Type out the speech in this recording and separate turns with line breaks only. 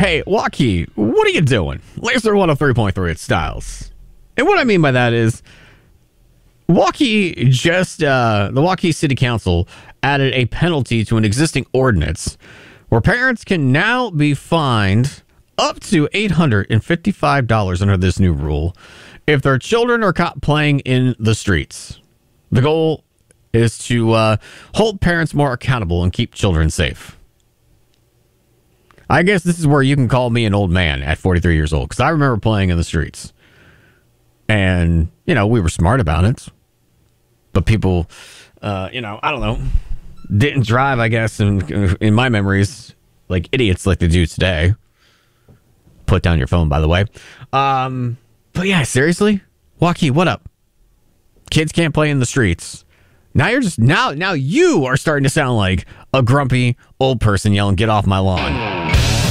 Hey, Waukee, what are you doing? Laser 103.3 at Styles. And what I mean by that is, Waukee the Waukee City Council added a penalty to an existing ordinance where parents can now be fined up to $855 under this new rule if their children are caught playing in the streets. The goal is to hold parents more accountable and keep children safe. I guess this is where you can call me an old man at 43 years old, because I remember playing in the streets. And, we were smart about it. But people, I don't know, didn't drive, I guess, in my memories, like idiots like they do today. Put down your phone, by the way. But yeah, seriously? Waukee, what up? Kids can't play in the streets. Now you're now you are starting to sound like a grumpy old person yelling, "Get off my lawn."